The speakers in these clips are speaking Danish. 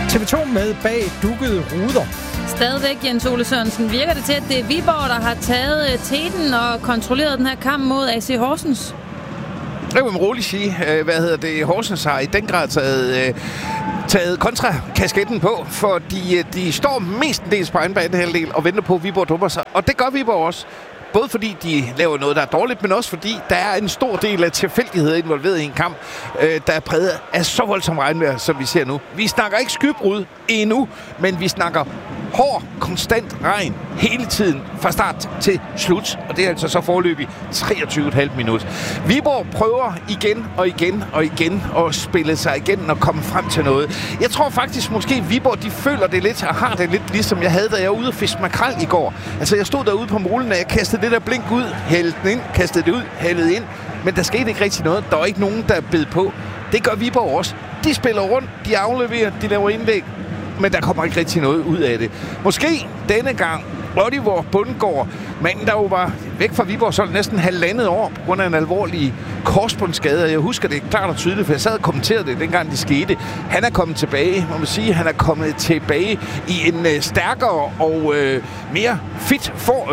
TV2 med bag dukkede ruder. Stadigvæk, Jens Ole Sørensen, virker det til, at det er Viborg, der har taget teten og kontrolleret den her kamp mod AC Horsens? Det vil man roligt sige. Horsens har i den grad taget kontra-kasketten på, fordi de står mestendels på egen banehalvdel og venter på, at Viborg dummer sig. Og det gør Viborg også. Både fordi de laver noget, der er dårligt, men også fordi der er en stor del af tilfældigheder involveret i en kamp, der er præget af så voldsomt regnvejr, som vi ser nu. Vi snakker ikke skybrud endnu, men vi snakker hård, konstant regn hele tiden fra start til slut. Og det er altså så foreløbig 23,5 minut. Viborg prøver igen at spille sig igen og komme frem til noget. Jeg tror faktisk måske, Viborg de føler det lidt og har det lidt ligesom jeg havde, da jeg var ude og fiske makrel i går. Altså jeg stod derude på molen, og jeg kastede det der blink ud, hældte den ind, kastede det ud, hældede ind. Men der skete ikke rigtig noget. Der var ikke nogen, der bed på. Det gør Viborg også. De spiller rundt, de afleverer, de laver indlæg. Men der kommer ikke rigtig noget ud af det. Måske denne gang Oliver Bundgaard, manden der jo var væk fra Viborg så næsten halvandet år på grund af en alvorlig korsbåndsskade. Jeg husker det klart og tydeligt, for jeg sad og kommenterede det, dengang det skete. Han er kommet tilbage, må man sige. Han er kommet tilbage i en stærkere og mere fit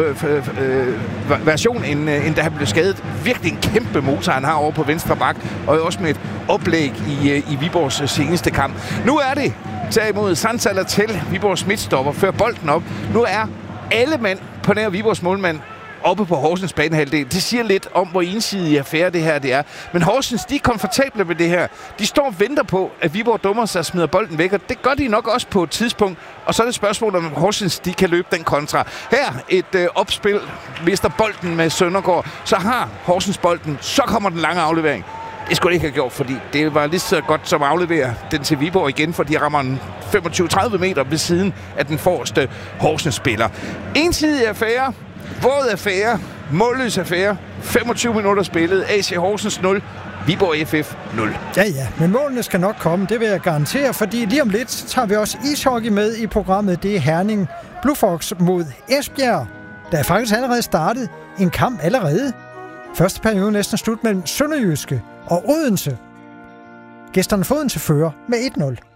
version, end da han blev skadet. Virkelig en kæmpe motor, han har over på venstre bak, og også med et oplæg i Viborgs seneste kamp. Nu er det derimod Sandsaller til Viborgs midtstopper, fører bolden op. Nu er alle mand på nær Viborgs målmand oppe på Horsens banehalvdel. Det siger lidt om, hvor ensidig affære det her det er. Men Horsens, de er komfortable med det her. De står og venter på, at Viborg dummer sig og smider bolden væk, og det gør de nok også på et tidspunkt. Og så er det et spørgsmål, om Horsens, de kan løbe den kontra. Her et opspil, mister bolden med Søndergaard, så har Horsens bolden, så kommer den lange aflevering. Det skulle de ikke have gjort, fordi det var lige så godt som at aflevere den til Viborg igen, for de rammer den 25-30 meter ved siden af den forreste Horsens-spiller. Ensidig affære, våd affære, målløs affære, 25 minutter spillet, AC Horsens 0, Viborg FF 0. Ja, men målene skal nok komme, det vil jeg garantere, fordi lige om lidt tager vi også ishockey med i programmet. Det er Herning Blue Fox mod Esbjerg. Der er faktisk allerede startet en kamp allerede. Første periode næsten slut mellem Sønderjyske og Odense. Gæsterne får Odense fører med 1-0.